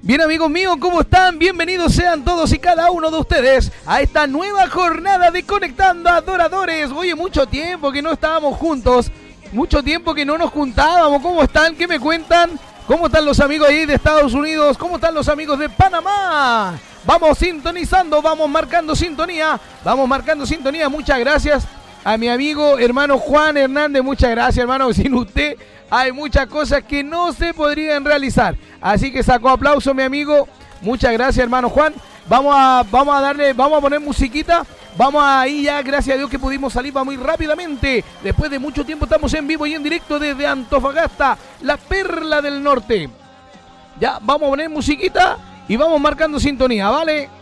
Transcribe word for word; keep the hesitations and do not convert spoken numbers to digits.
Bien, amigos míos, ¿cómo están? Bienvenidos sean todos y cada uno de ustedes a esta nueva jornada de Conectando Adoradores. Oye, mucho tiempo que no estábamos juntos, mucho tiempo que no nos juntábamos. ¿Cómo están? ¿Qué me cuentan? ¿Cómo están los amigos ahí de Estados Unidos? ¿Cómo están los amigos de Panamá? Vamos sintonizando, vamos marcando sintonía, vamos marcando sintonía. Muchas gracias a mi amigo hermano Juan Hernández, muchas gracias, hermano. Sin usted hay muchas cosas que no se podrían realizar. Así que sacó aplauso mi amigo. Muchas gracias, hermano Juan. Vamos a, vamos a darle, vamos a poner musiquita. Vamos ahí ya, gracias a Dios que pudimos salir muy rápidamente. Después de mucho tiempo estamos en vivo y en directo desde Antofagasta, la perla del norte. Ya, vamos a poner musiquita y vamos marcando sintonía, ¿vale?